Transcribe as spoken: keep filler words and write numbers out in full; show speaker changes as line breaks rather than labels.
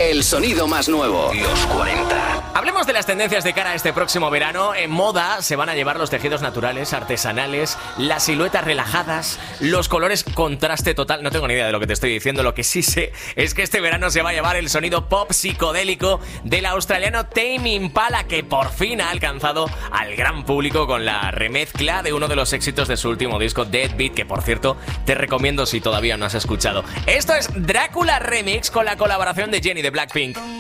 El sonido más nuevo. Los cuarenta.
Hablemos de las tendencias de cara a este próximo verano. En moda se van a llevar los tejidos naturales, artesanales, las siluetas relajadas, los colores contraste total. No tengo ni idea de lo que te estoy diciendo. Lo que sí sé es que este verano se va a llevar el sonido pop psicodélico del australiano Tame Impala, que por fin ha alcanzado al gran público con la remezcla de uno de los éxitos de su último disco, Deadbeat, que por cierto te recomiendo si todavía no has escuchado. Esto es Drácula Remix con la colaboración de Jennie de Blackpink.